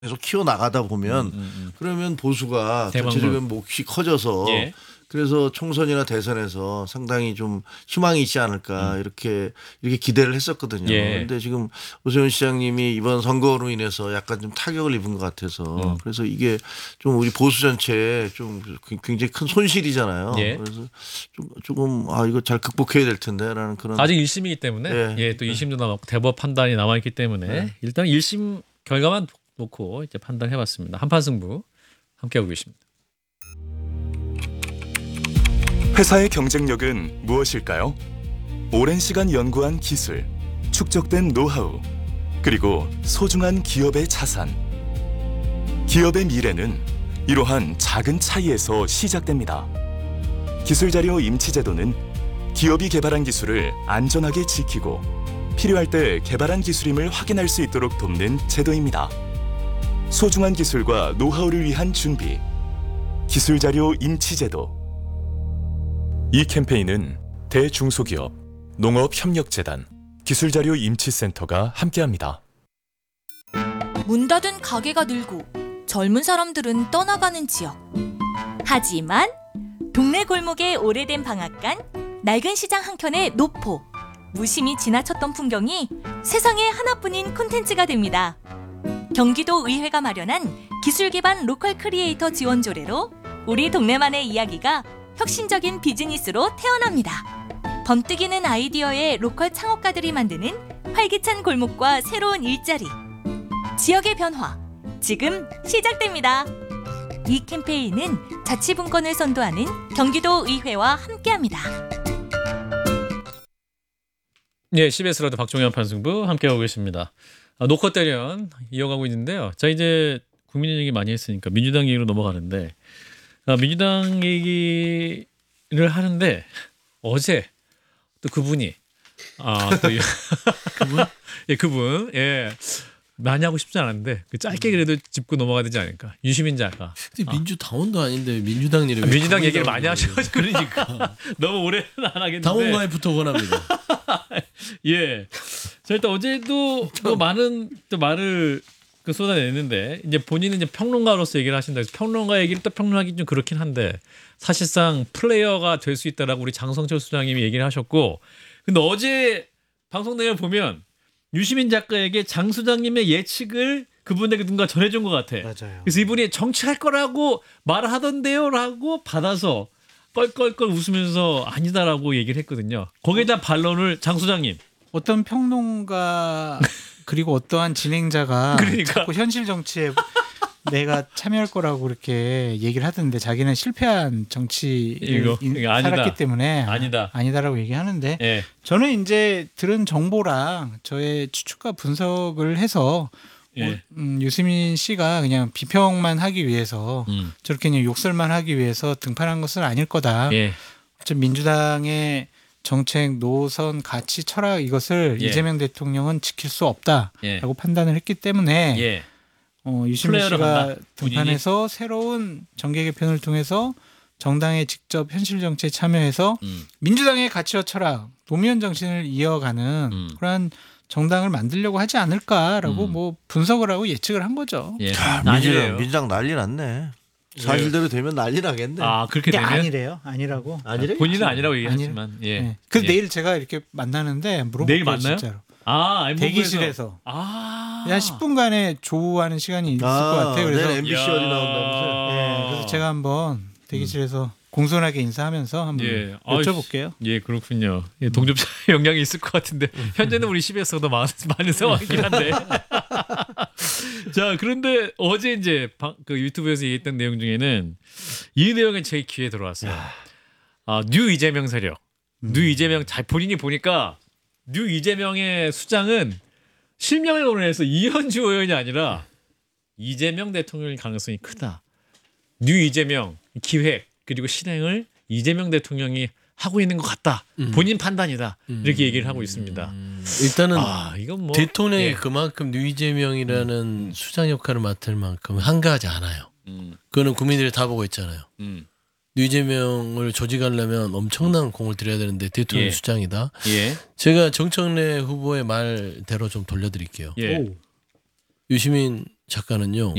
계속 키워 나가다 보면 그러면 보수가 대박론. 전체적인 몫이 커져서 예. 그래서 총선이나 대선에서 상당히 좀 희망이 있지 않을까 이렇게 기대를 했었거든요. 예. 그런데 지금 오세훈 시장님이 이번 선거로 인해서 약간 좀 타격을 입은 것 같아서 그래서 이게 좀 우리 보수 전체에 좀 굉장히 큰 손실이잖아요. 예. 그래서 조금 이거 잘 극복해야 될 텐데라는 그런 아직 1심이기 때문에 예. 예, 또 2심도 남았고 대법 판단이 남아 있기 때문에 일단 1심 결과만 놓고 이제 판단해 봤습니다. 한판 승부 함께하고 계십니다. 회사의 경쟁력은 무엇일까요? 오랜 시간 연구한 기술, 축적된 노하우, 그리고 소중한 기업의 자산. 기업의 미래는 이러한 작은 차이에서 시작됩니다. 기술자료 임치제도는 기업이 개발한 기술을 안전하게 지키고 필요할 때 개발한 기술임을 확인할 수 있도록 돕는 제도입니다. 소중한 기술과 노하우를 위한 준비, 기술자료 임치제도. 이 캠페인은 대중소기업, 농업협력재단, 기술자료 임치센터가 함께합니다. 문 닫은 가게가 늘고 젊은 사람들은 떠나가는 지역. 하지만 동네 골목의 오래된 방앗간, 낡은 시장 한켠의 노포, 무심히 지나쳤던 풍경이 세상에 하나뿐인 콘텐츠가 됩니다. 경기도 의회가 마련한 기술 기반 로컬 크리에이터 지원 조례로 우리 동네만의 이야기가 혁신적인 비즈니스로 태어납니다. 번뜩이는 아이디어의 로컬 창업가들이 만드는 활기찬 골목과 새로운 일자리. 지역의 변화, 지금 시작됩니다. 이 캠페인은 자치분권을 선도하는 경기도 의회와 함께합니다. 예, CBS 라디오 박종현 판승부 함께하고 계십니다. 노컷 대련 이어가고 있는데요. 자, 이제 국민 얘기 많이 했으니까 민주당 얘기로 넘어가는데 민주당 얘기를 하는데 어제 또 그분이 또 그분 예, 그분 예. 많이 하고 싶지 않은데 짧게 그래도 짚고 넘어가야 되지 않을까. 유시민 작가. 근데 민주당원도 아닌데 민주당 일을 민주당 얘기를 많이 하셔가지고 그러니까 너무 오래는 안 하겠는데 당원가입부터 원합니다. 예. 자, 일단 어제도 또 많은 또 말을 쏟아냈는데 이제 본인은 이제 평론가로서 얘기를 하신다. 그래서 평론가 얘기를 또 평론하기 좀 그렇긴 한데 사실상 플레이어가 될 수 있다라고 우리 장성철 수장님이 얘기를 하셨고, 근데 어제 방송 내용을 보면 유시민 작가에게 장 수장님의 예측을 그분에게 누군가 전해준 것 같아. 맞아요. 그래서 이분이 정치할 거라고 말을 하던데요라고 받아서 껄껄껄 웃으면서 아니다라고 얘기를 했거든요. 거기에 대한 반론을 장 수장님. 어떤 평론가 그리고 어떠한 진행자가 그러니까. 자꾸 현실 정치에 내가 참여할 거라고 그렇게 얘기를 하던데 자기는 실패한 정치를 이거 아니다. 살았기 때문에 아니다라고 얘기하는데 예. 저는 이제 들은 정보랑 저의 추측과 분석을 해서 예. 유시민 씨가 그냥 비평만 하기 위해서 저렇게 그냥 욕설만 하기 위해서 등판한 것은 아닐 거다. 예. 민주당의 정책, 노선, 가치, 철학 이것을 예. 이재명 대통령은 지킬 수 없다라고 예. 판단을 했기 때문에 예. 유시민 플레이어로 씨가 간다, 등판해서 새로운 정계 개편을 통해서 정당의 직접 현실 정치에 참여해서 민주당의 가치와 철학, 노무현 정신을 이어가는 그러한 정당을 만들려고 하지 않을까라고 뭐 분석을 하고 예측을 한 거죠. 예. 아니래요. 민주당 난리 났네. 사실대로 되면 난리 나겠네. 그렇게 근데 되면 아니래요. 아니라고. 아니래? 본인은 아니라고 얘기하지만 예. 네. 그래서 예. 내일 제가 이렇게 만나는데 물어볼게요. 내일 만나요? 진짜로. 대기실에서. 대기실에서 한 10분간의 조우하는 시간이 있을 것 같아요. 그래서 내일 MBC 어디 나온다면서요? 네, 그래서 제가 한번 대기실에서 공손하게 인사하면서 한번 예. 여쭤볼게요. 예, 그렇군요. 예, 동접자 영향이 있을 것 같은데 현재는 우리 CBS가 더 많은 상황이긴 한데. 자, 그런데 어제 이제 그 유튜브에서 얘기했던 내용 중에는 이 내용이 제 귀에 들어왔어요. 뉴 이재명 세력. 뉴 이재명 본인이 보니까 뉴 이재명의 수장은 실명을 거론해서 이현주 의원이 아니라 이재명 대통령일 가능성이 크다. 뉴 이재명 기획 그리고 실행을 이재명 대통령이 하고 있는 것 같다. 본인 판단이다. 이렇게 얘기를 하고 있습니다. 일단은 이건 뭐 대통령이 예. 그만큼 이재명이라는 수장 역할을 맡을 만큼 한가하지 않아요. 그거는 국민들이 다 보고 있잖아요. 이재명을 조직하려면 엄청난 공을 들여야 되는데 대통령 예. 수장이다. 예. 제가 정청래 후보의 말대로 좀 돌려드릴게요. 예. 오. 유시민 작가는요.